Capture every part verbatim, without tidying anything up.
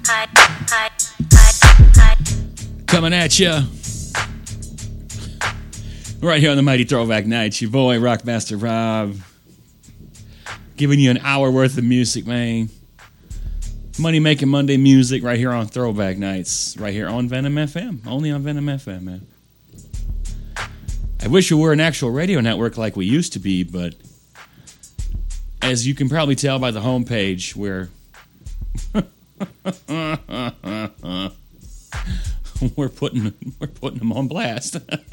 Coming at you right here on the Mighty Throwback Nights. Your boy, Rockmaster Rob, giving you an hour worth of music, man. Money Making Monday music right here on Throwback Nights, right here on Venom F M. Only on Venom F M, man. I wish we were an actual radio network like we used to be, but as you can probably tell by the homepage, we're we're putting we're putting them on blast.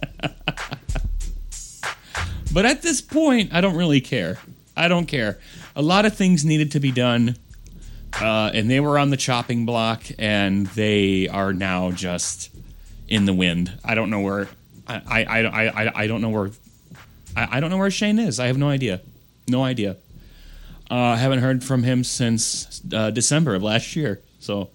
But at this point, I don't really care. I don't care. A lot of things needed to be done, uh, and they were on the chopping block, and they are now just in the wind. I don't know where. I I I I, I don't know where. I, I don't know where Shane is. I have no idea. No idea. I uh, haven't heard from him since uh, December of last year. So,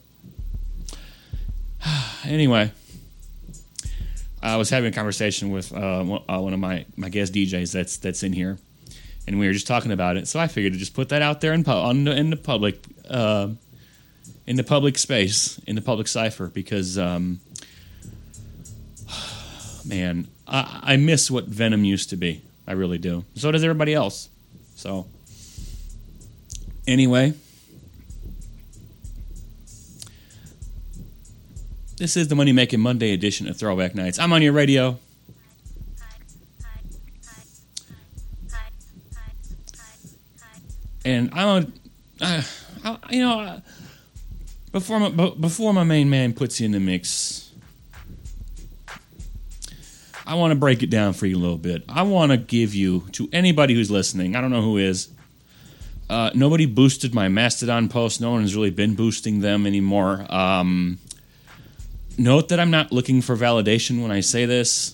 anyway, I was having a conversation with uh, one of my, my guest D Js that's that's in here, and we were just talking about it. So I figured to just put that out there in pu- on the, in the public, uh, in the public space, in the public cipher, because um, man, I, I miss what Venom used to be. I really do. So does everybody else. So. Anyway, this is the Money Making Monday edition of Throwback Nights. I'm on your radio. And I'm on, uh, I, you know, uh, before my, before my main man puts you in the mix, I want to break it down for you a little bit. I want to give you, to anybody who's listening, I don't know who is, Uh, nobody boosted my Mastodon post. No one has really been boosting them anymore. Um, note that I'm not looking for validation when I say this,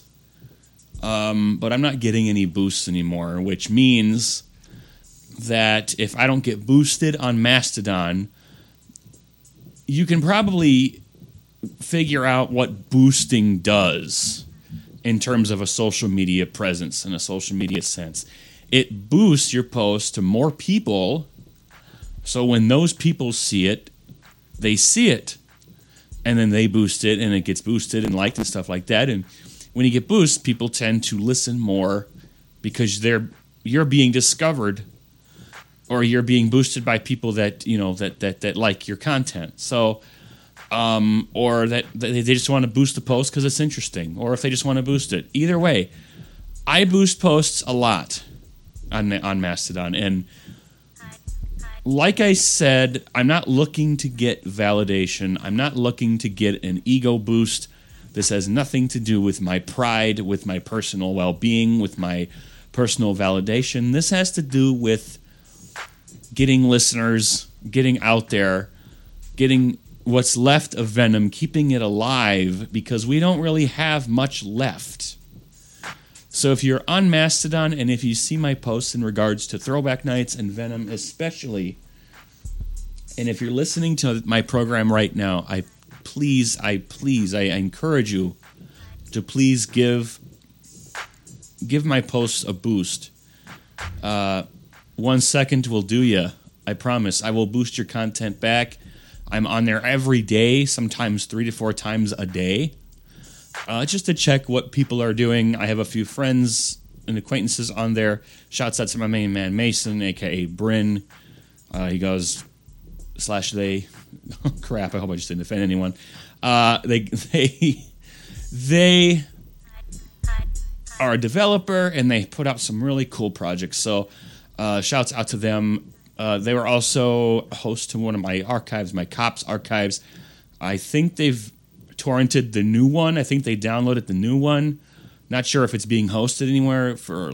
um, but I'm not getting any boosts anymore, which means that if I don't get boosted on Mastodon, you can probably figure out what boosting does in terms of a social media presence and a social media sense. It boosts your post to more people, so when those people see it, they see it, and then they boost it, and it gets boosted and liked and stuff like that. And when you get boosts, people tend to listen more because they're you're being discovered, or you're being boosted by people that you know that that that like your content. So, um, or that, that they just want to boost the post because it's interesting, or if they just want to boost it. Either way, I boost posts a lot on on Mastodon, and like I said, I'm not looking to get validation. I'm not looking to get an ego boost. This has nothing to do with my pride, with my personal well-being, with my personal validation. This has to do with getting listeners, getting out there, getting what's left of Venom, keeping it alive, because we don't really have much left. So if you're on Mastodon and if you see my posts in regards to Throwback Nights and Venom especially, and if you're listening to my program right now, I please, I please, I, I encourage you to please give give my posts a boost. Uh, one second will do ya. I promise. I will boost your content back. I'm on there every day, sometimes three to four times a day. Uh, just to check what people are doing. I have a few friends and acquaintances on there. Shouts out to my main man, Mason, a k a. Bryn. Uh, he goes, slash they. Oh, crap, I hope I just didn't offend anyone. Uh, they, they, they are a developer, and they put out some really cool projects. So uh, shouts out to them. Uh, they were also host to one of my archives, my Cops archives. I think they've torrented the new one. I think they downloaded the new one. Not sure if it's being hosted anywhere for